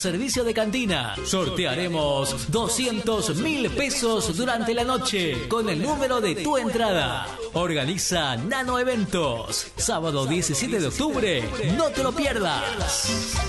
Servicio de cantina. Sortearemos 200.000 pesos durante la noche con el número de tu entrada. Organiza Nano Eventos. Sábado 17 de octubre. No te lo pierdas.